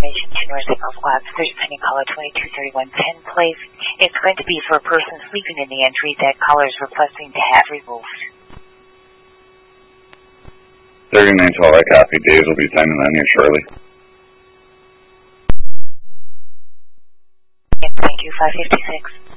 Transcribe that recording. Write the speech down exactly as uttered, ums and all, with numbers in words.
information to North South Labs. There's pending caller twenty-two thirty-one ten, please. It's going to be for a person sleeping in the entry that caller is requesting to have removed. thirty-nine twelve, I copy. Days will be signing on here shortly. Thank you, five fifty-six.